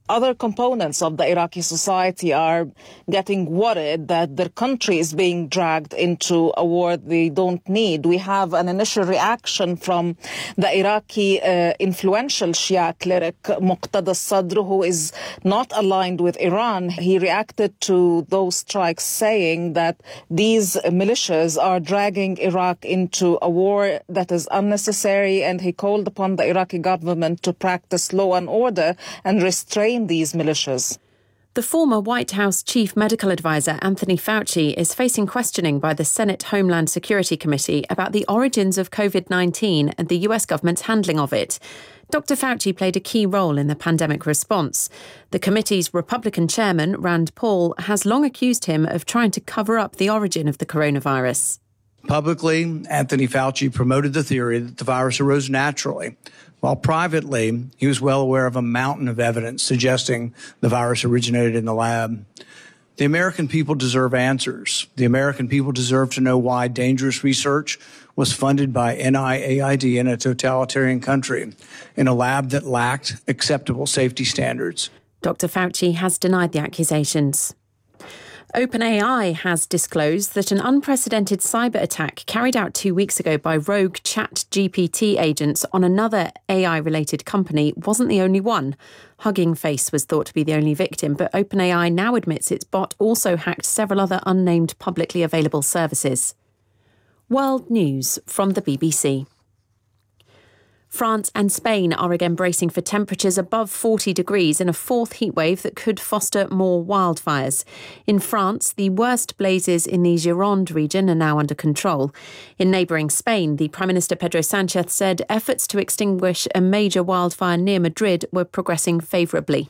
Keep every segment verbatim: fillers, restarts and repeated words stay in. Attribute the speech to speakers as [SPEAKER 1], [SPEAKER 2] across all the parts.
[SPEAKER 1] Other components of the Iraqi society are getting worried that their country is being dragged into a war they don't need. We have an initial reaction from the Iraqi uh, influential Shia cleric Muqtada Sadr, who is not aligned with Iran. He reacted to those strikes saying that these militias are dragging Iraq into a war that is unnecessary, and he called upon the Iraqi government to practice law and order and restrain these militias.
[SPEAKER 2] The former White House chief medical advisor Anthony Fauci is facing questioning by the Senate Homeland Security Committee about the origins of COVID nineteen and the U S government's handling of it. Doctor Fauci played a key role in the pandemic response. The committee's Republican chairman, Rand Paul, has long accused him of trying to cover up the origin of the coronavirus.
[SPEAKER 3] Publicly, Anthony Fauci promoted the theory that the virus arose naturally, while privately, he was well aware of a mountain of evidence suggesting the virus originated in the lab. The American people deserve answers. The American people deserve to know why dangerous research was funded by N I A I D in a totalitarian country, in a lab that lacked acceptable safety standards.
[SPEAKER 2] Doctor Fauci has denied the accusations. OpenAI has disclosed that an unprecedented cyber attack carried out two weeks ago by rogue ChatGPT agents on another A I-related company wasn't the only one. Hugging Face was thought to be the only victim, but OpenAI now admits its bot also hacked several other unnamed publicly available services. World News from the B B C. France and Spain are again bracing for temperatures above forty degrees in a fourth heatwave that could foster more wildfires. In France, the worst blazes in the Gironde region are now under control. In neighbouring Spain, the Prime Minister Pedro Sánchez said efforts to extinguish a major wildfire near Madrid were progressing favourably.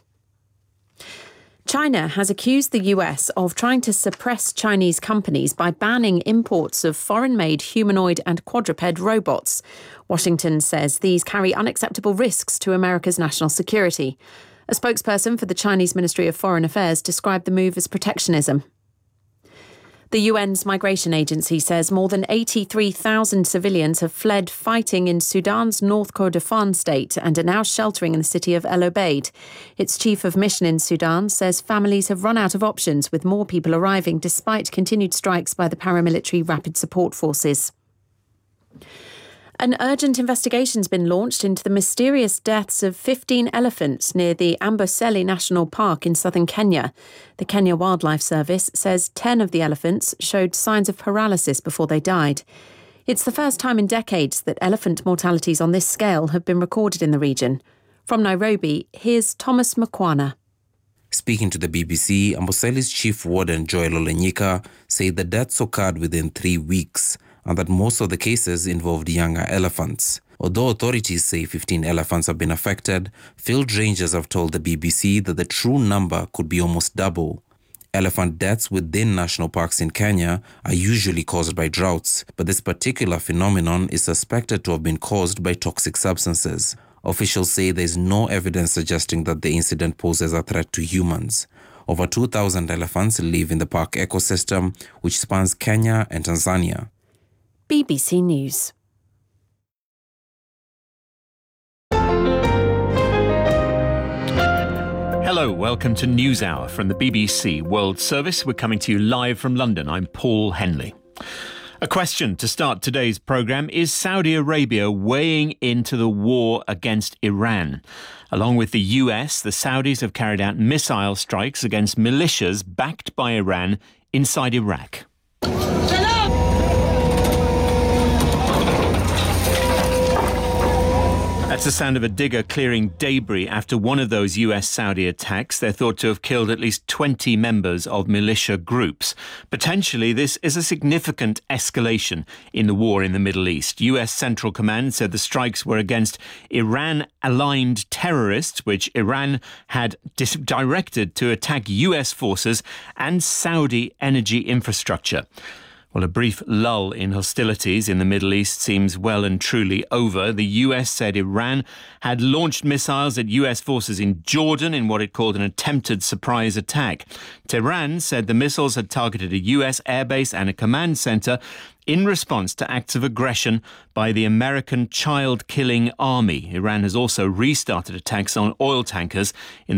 [SPEAKER 2] China has accused the U S of trying to suppress Chinese companies by banning imports of foreign-made humanoid and quadruped robots. Washington says these carry unacceptable risks to America's national security. A spokesperson for the Chinese Ministry of Foreign Affairs described the move as protectionism. The U N's migration agency says more than eighty-three thousand civilians have fled fighting in Sudan's North Kordofan state and are now sheltering in the city of El Obeid. Its chief of mission in Sudan says families have run out of options, with more people arriving despite continued strikes by the paramilitary Rapid Support Forces. An urgent investigation's been launched into the mysterious deaths of fifteen elephants near the Amboseli National Park in southern Kenya. The Kenya Wildlife Service says ten of the elephants showed signs of paralysis before they died. It's the first time in decades that elephant mortalities on this scale have been recorded in the region. From Nairobi, here's Thomas Mkwana.
[SPEAKER 4] Speaking to the B B C, Amboseli's chief warden Joel Olenyika said the deaths occurred within three weeks and that most of the cases involved younger elephants. Although authorities say fifteen elephants have been affected, field rangers have told the B B C that the true number could be almost double. Elephant deaths within national parks in Kenya are usually caused by droughts, but this particular phenomenon is suspected to have been caused by toxic substances. Officials say there is no evidence suggesting that the incident poses a threat to humans. Over two thousand elephants live in the park ecosystem, which spans Kenya and Tanzania.
[SPEAKER 2] B B C News.
[SPEAKER 5] Hello, welcome to NewsHour from the B B C World Service. We're coming to you live from London. I'm Paul Henley. A question to start today's programme: is Saudi Arabia weighing into the war against Iran? Along with the U S, the Saudis have carried out missile strikes against militias backed by Iran inside Iraq. That's the sound of a digger clearing debris after one of those U S-Saudi attacks. They're thought to have killed at least twenty members of militia groups. Potentially, this is a significant escalation in the war in the Middle East. U S Central Command said the strikes were against Iran-aligned terrorists, which Iran had dis- directed to attack U S forces and Saudi energy infrastructure. Well, a brief lull in hostilities in the Middle East seems well and truly over. The U S said Iran had launched missiles at U S forces in Jordan in what it called an attempted surprise attack. Tehran said the missiles had targeted a U S airbase and a command center in response to acts of aggression by the American child-killing army. Iran has also restarted attacks on oil tankers in